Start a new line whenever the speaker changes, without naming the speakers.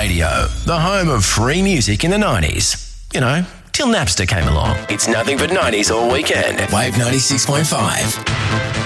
Radio, the home of free music in the 90s. You know, till Napster came along. It's nothing but 90s all weekend. Wave 96.5.